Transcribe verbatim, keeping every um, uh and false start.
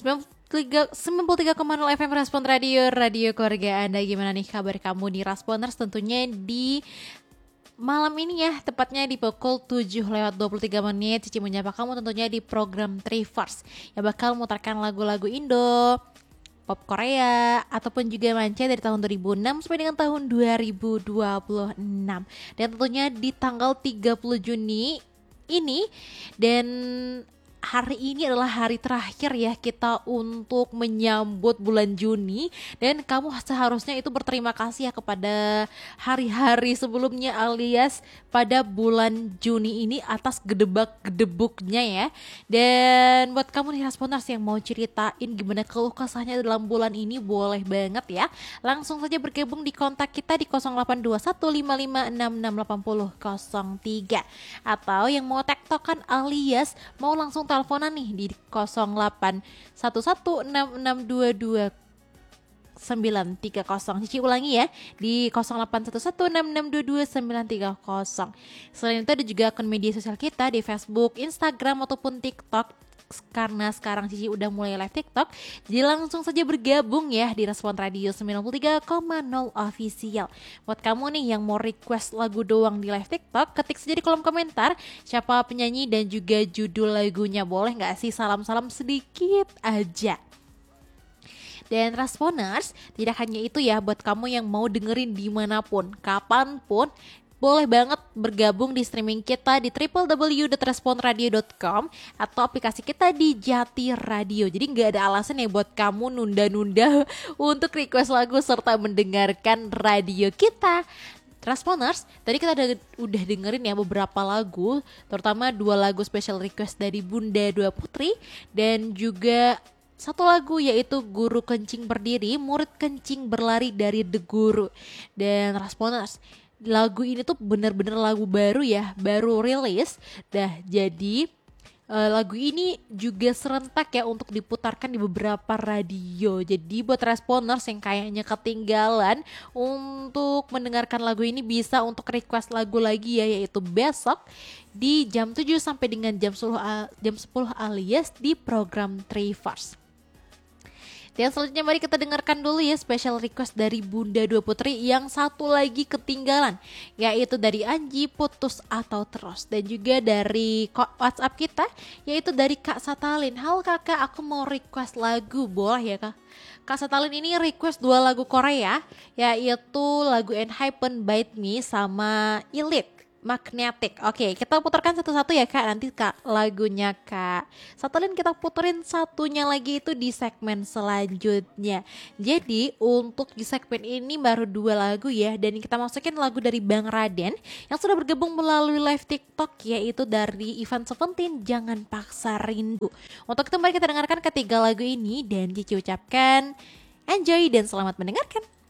sembilan puluh tiga koma nol F M Respon Radio, radio keluarga Anda. Gimana nih kabar kamu di Responers? Tentunya di malam ini ya, tepatnya di pukul tujuh lewat dua puluh tiga menit, Cici menyapa kamu tentunya di program Trivers yang bakal memutarkan lagu-lagu Indo, pop Korea, ataupun juga manca dari tahun dua ribu enam sampai dengan tahun dua ribu dua puluh enam. Dan tentunya di tanggal tiga puluh Juni ini, dan hari ini adalah hari terakhir ya kita untuk menyambut bulan Juni. Dan kamu seharusnya itu berterima kasih ya kepada hari-hari sebelumnya alias pada bulan Juni ini atas gedebak-gedebuknya ya. Dan buat kamu nih Responers yang mau ceritain gimana keluh kesahnya dalam bulan ini, boleh banget ya. Langsung saja bergabung di kontak kita di nol delapan dua satu lima lima enam enam delapan nol nol tiga. Atau yang mau tektokan alias mau langsung teleponan nih di nol delapan satu satu enam enam dua dua sembilan tiga nol. Cici ulangi ya, di nol delapan satu satu enam enam dua dua sembilan tiga nol. Selain itu ada juga akun media sosial kita di Facebook, Instagram ataupun TikTok. Karena sekarang Cici udah mulai live TikTok, jadi langsung saja bergabung ya di Respon Radio sembilan puluh tiga koma nol Official. Buat kamu nih yang mau request lagu doang di live TikTok, ketik saja di kolom komentar siapa penyanyi dan juga judul lagunya. Boleh gak sih salam-salam sedikit aja. Dan Responers, tidak hanya itu ya, buat kamu yang mau dengerin dimanapun, kapanpun, boleh banget bergabung di streaming kita di w w w dot respon radio dot com atau aplikasi kita di Jati Radio. Jadi gak ada alasan ya buat kamu nunda-nunda untuk request lagu serta mendengarkan radio kita. Responers, tadi kita udah, udah dengerin ya beberapa lagu, terutama dua lagu special request dari Bunda Dua Putri dan juga satu lagu yaitu Guru Kencing Berdiri, Murid Kencing Berlari dari The Guru. Dan Responers, lagu ini tuh bener-bener lagu baru ya, baru rilis. Dah jadi uh, lagu ini juga serentak ya untuk diputarkan di beberapa radio. Jadi buat Responers yang kayaknya ketinggalan untuk mendengarkan lagu ini, bisa untuk request lagu lagi ya, yaitu besok di jam tujuh sampai dengan jam sepuluh alias di program Trivers. Dan selanjutnya mari kita dengarkan dulu ya special request dari Bunda Dua Putri yang satu lagi ketinggalan, yaitu dari Anji, Putus Atau Terus. Dan juga dari WhatsApp kita, yaitu dari Kak Satalin. Halo kakak, aku mau request lagu, boleh ya kak? Kak Satalin ini request dua lagu Korea, yaitu lagu Enhypen, Bite Me, sama Elite, Magnetic. Oke, kita putarkan satu-satu ya kak. Nanti kak lagunya kak Satalin kita puterin satunya lagi itu di segmen selanjutnya. Jadi untuk di segmen ini baru dua lagu ya, dan kita masukin lagu dari Bang Raden yang sudah bergabung melalui live TikTok, yaitu dari Ivan Seventeen, Jangan Paksa Rindu. Untuk itu mari kita dengarkan ketiga lagu ini dan Cici ucapkan enjoy dan selamat mendengarkan.